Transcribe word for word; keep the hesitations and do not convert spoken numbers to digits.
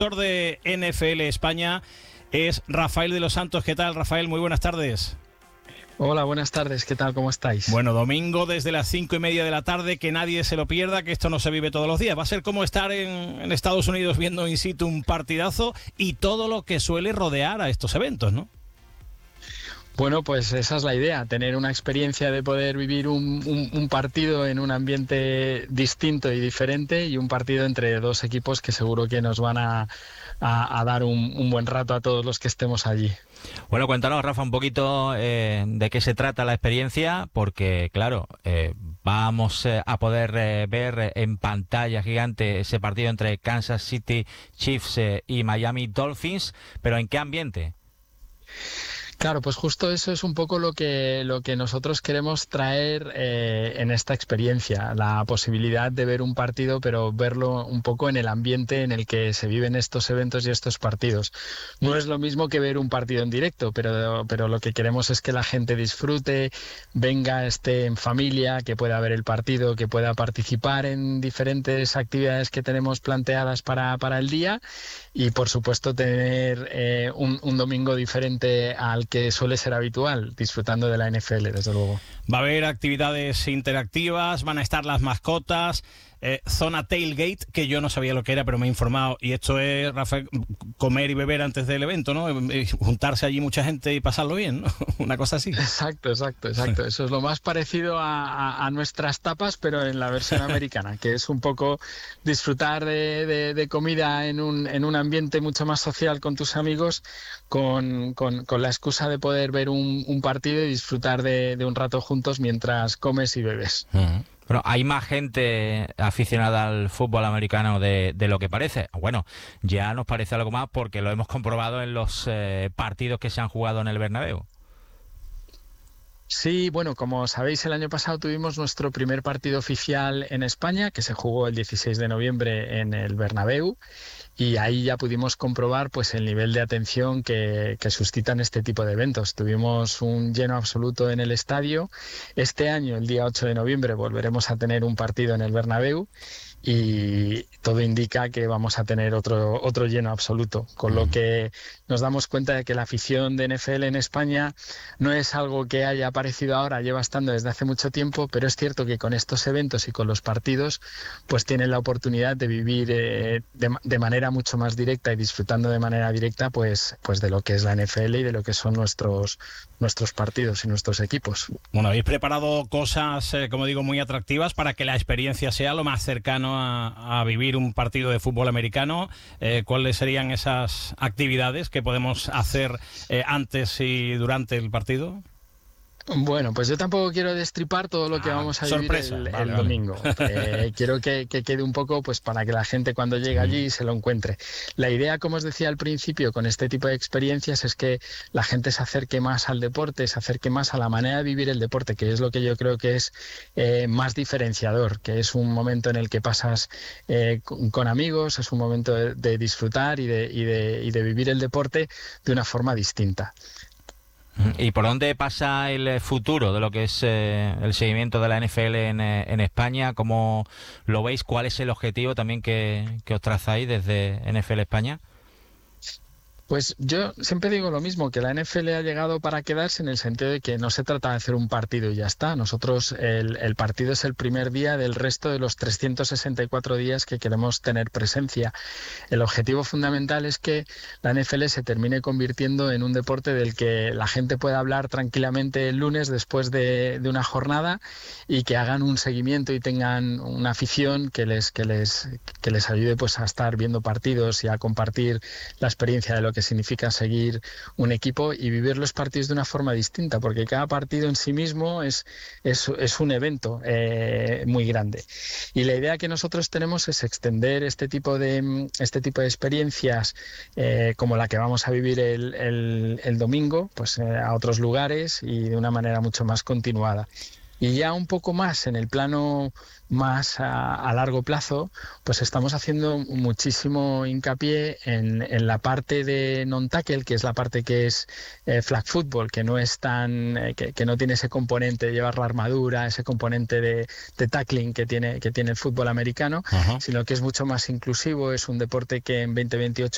De N F L España es Rafael de los Santos. ¿Qué tal, Rafael? Muy buenas tardes. Hola, buenas tardes. ¿Qué tal? ¿Cómo estáis? Bueno, domingo desde las cinco y media de la tarde, que nadie se lo pierda, que esto no se vive todos los días. Va a ser como estar en, en Estados Unidos viendo in situ un partidazo y todo lo que suele rodear a estos eventos, ¿no? Bueno, pues esa es la idea, tener una experiencia de poder vivir un, un, un partido en un ambiente distinto y diferente, y un partido entre dos equipos que seguro que nos van a, a, a dar un, un buen rato a todos los que estemos allí. Bueno, cuéntanos, Rafa, un poquito eh, de qué se trata la experiencia, porque claro, eh, vamos eh, a poder eh, ver en pantalla gigante ese partido entre Kansas City Chiefs eh, y Miami Dolphins, pero ¿en qué ambiente? Claro, pues justo eso es un poco lo que, lo que nosotros queremos traer eh, en esta experiencia, la posibilidad de ver un partido, pero verlo un poco en el ambiente en el que se viven estos eventos y estos partidos. No es lo mismo que ver un partido en directo, pero, pero lo que queremos es que la gente disfrute, venga, esté en familia, que pueda ver el partido, que pueda participar en diferentes actividades que tenemos planteadas para, para el día, y por supuesto tener eh, un, un domingo diferente al que suele ser habitual, disfrutando de la N F L, desde luego. Va a haber actividades interactivas, van a estar las mascotas, eh, zona tailgate, que yo no sabía lo que era, pero me he informado, y esto es, Rafael, comer y beber antes del evento, ¿no? Juntarse allí mucha gente y pasarlo bien, ¿no? Una cosa así. Exacto, exacto, exacto. Eso es lo más parecido a, a, a nuestras tapas, pero en la versión americana, que es un poco disfrutar de, de, de comida en un, en un ambiente mucho más social con tus amigos, con, con, con la excusa de poder ver un, un partido y disfrutar de, de un rato juntos mientras comes y bebes. Uh-huh. Bueno, hay más gente aficionada al fútbol americano de, de lo que parece. Bueno, ya nos parece algo más porque lo hemos comprobado en los eh, partidos que se han jugado en el Bernabéu. Sí, bueno, como sabéis, el año pasado tuvimos nuestro primer partido oficial en España, que se jugó el dieciséis de noviembre en el Bernabéu, y ahí ya pudimos comprobar pues el nivel de atención que, que suscitan este tipo de eventos. Tuvimos un lleno absoluto en el estadio. Este año, el día ocho de noviembre, volveremos a tener un partido en el Bernabéu, y todo indica que vamos a tener otro, otro lleno absoluto, con lo que nos damos cuenta de que la afición de N F L en España no es algo que haya aparecido ahora, lleva estando desde hace mucho tiempo, pero es cierto que con estos eventos y con los partidos pues tienen la oportunidad de vivir eh, de, de manera mucho más directa y disfrutando de manera directa pues, pues de lo que es la N F L y de lo que son nuestros, nuestros partidos y nuestros equipos. Bueno, habéis preparado cosas, eh, como digo, muy atractivas para que la experiencia sea lo más cercano A, a vivir un partido de fútbol americano. Eh, ¿Cuáles serían esas actividades que podemos hacer eh, antes y durante el partido? Bueno, pues yo tampoco quiero destripar todo lo que ah, vamos a sorpresa. vivir el, vale, el vale. domingo. Eh, quiero que, que quede un poco pues para que la gente cuando llegue allí se lo encuentre. La idea, como os decía al principio, con este tipo de experiencias es que la gente se acerque más al deporte, se acerque más a la manera de vivir el deporte, que es lo que yo creo que es eh, más diferenciador, que es un momento en el que pasas eh, con, con amigos, es un momento de, de disfrutar y de, y, de, y de vivir el deporte de una forma distinta. ¿Y por dónde pasa el futuro de lo que es eh, el seguimiento de la N F L en, eh, en España? ¿Cómo lo veis? ¿Cuál es el objetivo también que, que os trazáis desde N F L España? Pues yo siempre digo lo mismo, que la N F L ha llegado para quedarse en el sentido de que no se trata de hacer un partido y ya está. Nosotros, el, el partido es el primer día del resto de los trescientos sesenta y cuatro días que queremos tener presencia. El objetivo fundamental es que la N F L se termine convirtiendo en un deporte del que la gente pueda hablar tranquilamente el lunes después de, de una jornada, y que hagan un seguimiento y tengan una afición que les, que les, que les ayude pues a estar viendo partidos y a compartir la experiencia de lo que significa seguir un equipo y vivir los partidos de una forma distinta, porque cada partido en sí mismo es, es, es un evento eh, muy grande. Y la idea que nosotros tenemos es extender este tipo de, este tipo de experiencias eh, como la que vamos a vivir el, el, el domingo, pues eh, a otros lugares y de una manera mucho más continuada. Y ya un poco más en el plano más a, a largo plazo, pues estamos haciendo muchísimo hincapié en, en la parte de non-tackle, que es la parte que es eh, flag football, que no es tan, eh, que, que no tiene ese componente de llevar la armadura, ese componente de, de tackling que tiene, que tiene el fútbol americano, uh-huh. sino que es mucho más inclusivo. Es un deporte que en veinte veintiocho